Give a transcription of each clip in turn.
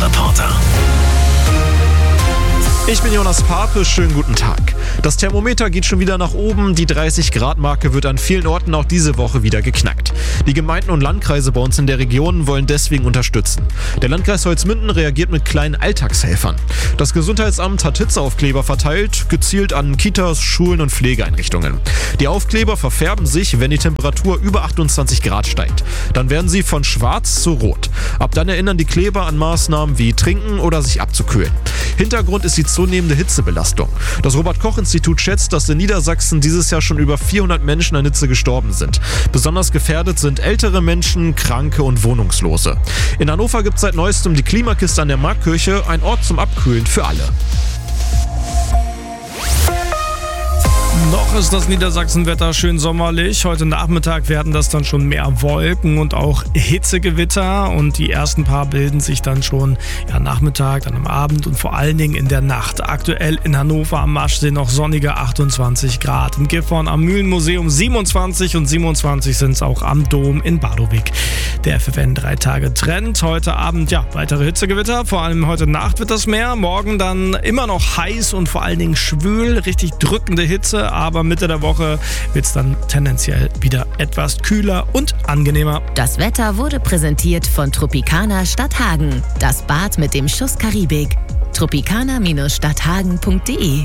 Wetterreporter. Ich bin Jonas Pape, schönen guten Tag. Das Thermometer geht schon wieder nach oben, die 30-Grad-Marke wird an vielen Orten auch diese Woche wieder geknackt. Die Gemeinden und Landkreise bei uns in der Region wollen deswegen unterstützen. Der Landkreis Holzminden reagiert mit kleinen Alltagshelfern. Das Gesundheitsamt hat Hitzeaufkleber verteilt, gezielt an Kitas, Schulen und Pflegeeinrichtungen. Die Aufkleber verfärben sich, wenn die Temperatur über 28 Grad steigt. Dann werden sie von schwarz zu rot. Ab dann erinnern die Kleber an Maßnahmen wie Trinken oder sich abzukühlen. Hintergrund ist die zunehmende Hitzebelastung. Das Robert-Koch-Institut schätzt, dass in Niedersachsen dieses Jahr schon über 400 Menschen an Hitze gestorben sind. Besonders gefährdet sind ältere Menschen, Kranke und Wohnungslose. In Hannover gibt es seit neuestem die Klimakiste an der Marktkirche, ein Ort zum Abkühlen für alle. Noch ist das Niedersachsenwetter schön sommerlich. Heute Nachmittag werden das dann schon mehr Wolken und auch Hitzegewitter. Und die ersten paar bilden sich dann schon Nachmittag, dann am Abend und vor allen Dingen in der Nacht. Aktuell in Hannover am Maschsee noch sonnige 28 Grad. In Gifhorn am Mühlenmuseum 27 und 27 sind es auch am Dom in Badowig. Der FFN 3-Tage-Trend. Heute Abend weitere Hitzegewitter. Vor allem heute Nacht wird das mehr. Morgen dann immer noch heiß und vor allen Dingen schwül. Richtig drückende Hitze. Aber Mitte der Woche wird es dann tendenziell wieder etwas kühler und angenehmer. Das Wetter wurde präsentiert von Tropicana Stadthagen. Das Bad mit dem Schuss Karibik. tropicana-stadthagen.de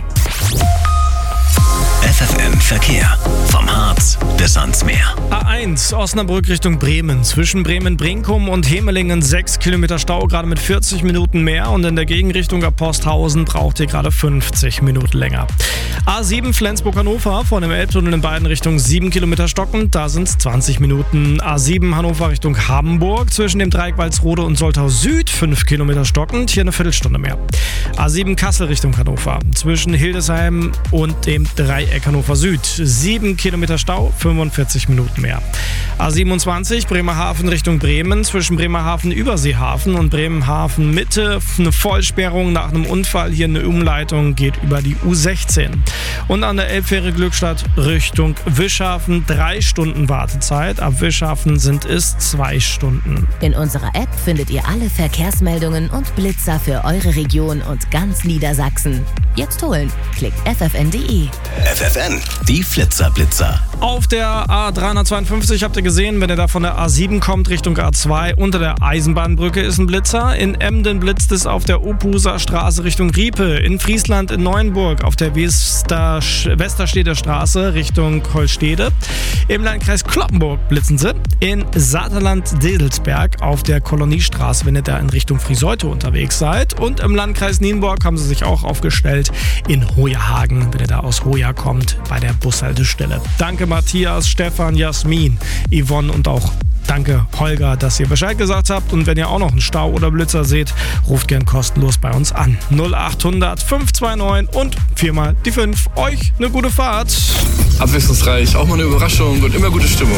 FFN Verkehr. Vom Harz bis ans Meer. A1 Osnabrück Richtung Bremen. Zwischen Bremen-Brinkum und Hemelingen 6 Kilometer Stau, gerade mit 40 Minuten mehr. Und in der Gegenrichtung ab Posthausen braucht ihr gerade 50 Minuten länger. A7 Flensburg-Hannover von dem Elbtunnel in beiden Richtungen 7 Kilometer stockend. Da sind es 20 Minuten. A7 Hannover Richtung Hamburg. Zwischen dem Dreieck Walsrode und Soltau Süd 5 Kilometer stockend. Hier eine Viertelstunde mehr. A7 Kassel Richtung Hannover. Zwischen Hildesheim und dem Dreieck Hannover Süd 7 Kilometer Stau, 45 Minuten mehr. A27 Bremerhaven Richtung Bremen, zwischen Bremerhaven Überseehafen und Bremerhaven Mitte eine Vollsperrung nach einem Unfall. Hier eine Umleitung geht über die U16. Und an der Elbfähre Glückstadt Richtung Wischhafen 3 Stunden Wartezeit. Ab Wischhafen sind es 2 Stunden. In unserer App findet ihr alle Verkehrsmeldungen und Blitzer für eure Region und ganz Niedersachsen. Jetzt holen. Klickt ffn.de. FFN, die Flitzer-Blitzer. Auf der A352 habt ihr gesehen, wenn ihr da von der A7 kommt Richtung A2, unter der Eisenbahnbrücke ist ein Blitzer. In Emden blitzt es auf der Opuser Straße Richtung Riepe. In Friesland in Neuenburg auf der Westersteder Straße Richtung Holstede. Im Landkreis Cloppenburg blitzen sie. In Saterland-Dedelsberg auf der Koloniestraße, wenn ihr da in Richtung Friseute unterwegs seid. Und im Landkreis Nienburg haben sie sich auch aufgestellt in Hojerhagen, wenn ihr da aus Hoja kommt, bei der Bushaltestelle. Danke Matthias, Stefan, Jasmin, Yvonne und auch danke Holger, dass ihr Bescheid gesagt habt. Und wenn ihr auch noch einen Stau oder Blitzer seht, ruft gern kostenlos bei uns an. 0800 529 und 4 mal die 5. Euch eine gute Fahrt. Abwechslungsreich, auch mal eine Überraschung und immer gute Stimmung.